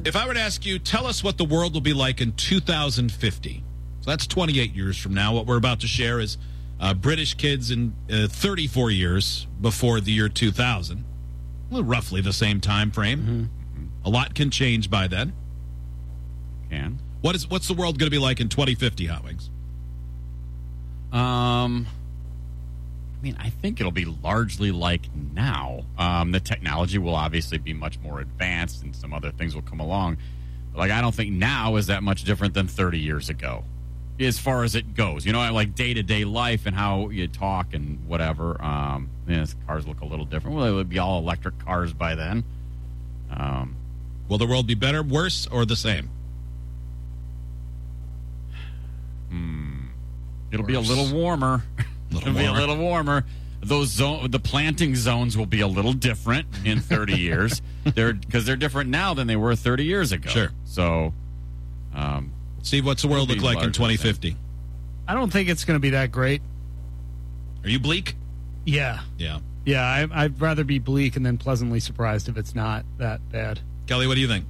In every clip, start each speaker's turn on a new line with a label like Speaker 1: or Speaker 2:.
Speaker 1: If I were to ask you, tell us what the world will be like in 2050. So that's 28 years from now. What we're about to share is British kids in 34 years before the year 2000. Well, roughly the same time frame.
Speaker 2: Mm-hmm.
Speaker 1: A lot can change by then.
Speaker 2: Can.
Speaker 1: What's the world going to be like in 2050, Hot Wings?
Speaker 2: I think it'll be largely like now. The technology will obviously be much more advanced, and some other things will come along. But, I don't think now is that much different than 30 years ago, as far as it goes. Like day-to-day life and how you talk and whatever. Cars look a little different. Well, it would be all electric cars by then.
Speaker 1: Will the world be better, worse, or the same?
Speaker 2: It'll be a little warmer. It'll be a little warmer. The planting zones will be a little different in 30 years. Because they're different now than they were 30 years ago.
Speaker 1: Sure.
Speaker 2: So,
Speaker 1: Steve, what's the world look like in 2050?
Speaker 3: I don't think it's going to be that great.
Speaker 1: Are you bleak?
Speaker 3: Yeah.
Speaker 1: Yeah.
Speaker 3: Yeah, I'd rather be bleak and then pleasantly surprised if it's not that bad.
Speaker 1: Kelly, what do you think?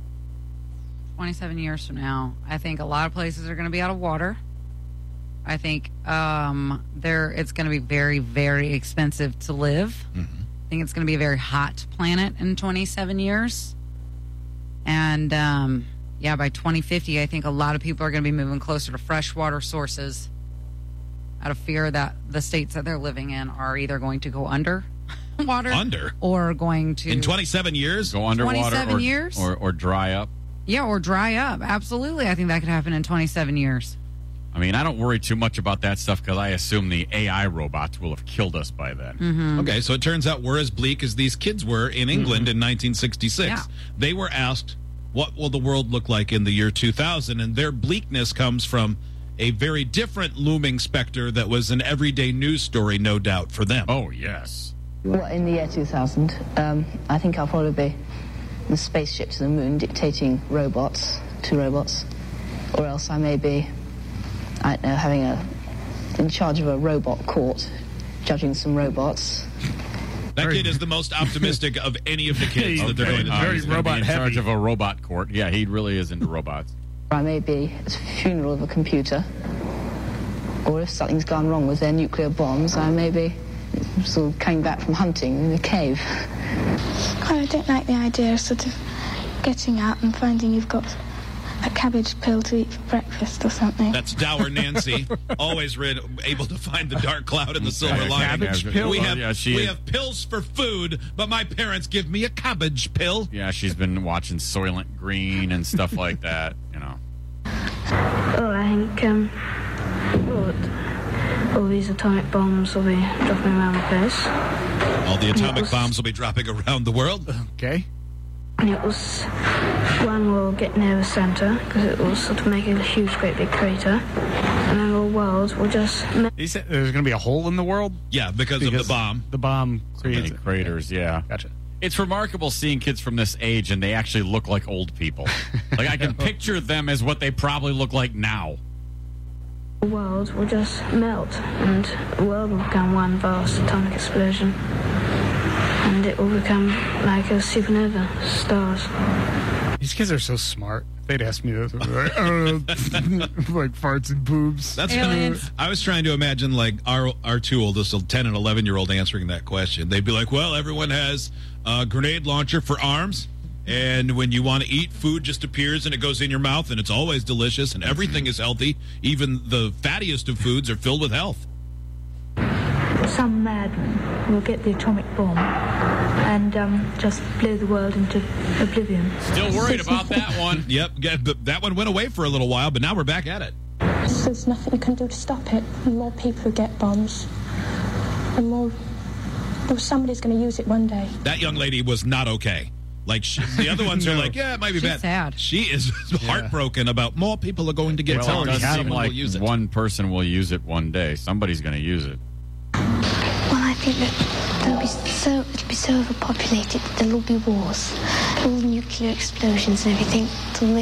Speaker 4: 27 years from now, I think a lot of places are going to be out of water. I think it's going to be very, very expensive to live.
Speaker 1: Mm-hmm.
Speaker 4: I think it's going to be a very hot planet in 27 years. And, by 2050, I think a lot of people are going to be moving closer to freshwater sources out of fear that the states that they're living in are either going to go under water or going to...
Speaker 1: In 27 years?
Speaker 2: Go underwater
Speaker 4: 27 years?
Speaker 2: Or dry up.
Speaker 4: Yeah, or dry up. Absolutely. I think that could happen in 27 years.
Speaker 2: I don't worry too much about that stuff because I assume the AI robots will have killed us by then.
Speaker 4: Mm-hmm.
Speaker 1: Okay, so it turns out we're as bleak as these kids were in England in 1966.
Speaker 4: Yeah.
Speaker 1: They were asked, what will the world look like in the year 2000? And their bleakness comes from a very different looming specter that was an everyday news story, no doubt, for them.
Speaker 2: Oh, yes.
Speaker 5: Well, in the year 2000, I think I'll probably be in the spaceship to the moon dictating two robots, or else I may be, I don't know, in charge of a robot court, judging some robots.
Speaker 1: That kid is the most optimistic of any of the kids that they're going to
Speaker 3: very
Speaker 1: do.
Speaker 3: robot
Speaker 2: in
Speaker 3: heavy.
Speaker 2: charge of a robot court. Yeah, he really is into robots.
Speaker 5: I may be at the funeral of a computer, or if something's gone wrong with their nuclear bombs, I may be sort of coming back from hunting in a cave.
Speaker 6: I don't like the idea of sort of getting out and finding you've got a cabbage pill to eat for breakfast or something.
Speaker 1: That's Dour Nancy, always able to find the dark cloud in the silver lining.
Speaker 3: Cabbage pill?
Speaker 1: We have pills for food, but my parents give me a cabbage pill.
Speaker 2: Yeah, she's been watching Soylent Green and stuff like that,
Speaker 6: Well, I think all these atomic bombs will be dropping around the place.
Speaker 1: All the atomic bombs will be dropping around the world.
Speaker 3: Okay.
Speaker 6: And one will get near the centre, because it will sort of make a huge, great big crater. And then the world will just...
Speaker 3: He said there's going to be a hole in the world?
Speaker 1: Yeah, because of the bomb.
Speaker 3: The bomb creates
Speaker 2: many craters, yeah.
Speaker 3: Gotcha.
Speaker 2: It's remarkable seeing kids from this age, and they actually look like old people. I can picture them as what they probably look like now.
Speaker 6: The world will just melt, and the world will become one vast atomic explosion. And it will become like a supernova, stars.
Speaker 3: These kids are so smart. If they'd ask me this, I'd be like, like farts and boobs.
Speaker 1: That's I was trying to imagine our two oldest, 10 and 11-year-old, answering that question. They'd be like, well, everyone has a grenade launcher for arms, and when you want to eat, food just appears and it goes in your mouth, and it's always delicious, and everything is healthy. Even the fattiest of foods are filled with health.
Speaker 7: Some madman will get the atomic bomb and just blow the world into oblivion.
Speaker 2: Still worried about that one.
Speaker 1: Yep, that one went away for a little while, but now we're back at it.
Speaker 8: There's nothing you can do to stop it. The more people who get bombs, the more... Well, somebody's going to use it one day.
Speaker 1: That young lady was not okay. The other ones are like, yeah, it might be bad.
Speaker 4: Sad.
Speaker 1: She is heartbroken about more people are going to get
Speaker 2: Well,
Speaker 1: bombs.
Speaker 2: it does seem like
Speaker 1: use it.
Speaker 2: one person will use it one day. Somebody's going to use it.
Speaker 6: Well, I think that it'll be so overpopulated that there'll all be wars, all nuclear explosions and everything. It'll